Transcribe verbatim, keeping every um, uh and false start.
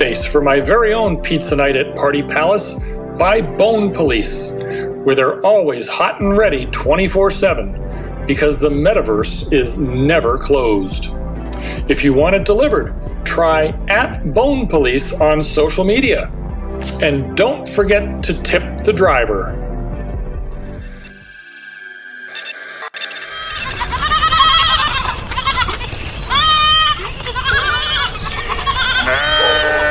base for my very own pizza night at Party Palace by Bone Police, where they're always hot and ready twenty-four seven because the metaverse is never closed. If you want it delivered, try at Bone Police on social media. And don't forget to tip the driver.